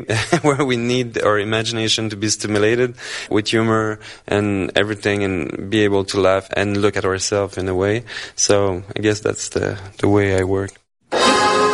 where we need our imagination to be stimulated with humor and everything, and be able to laugh and look at ourselves in a way. So I guess that's the way I work.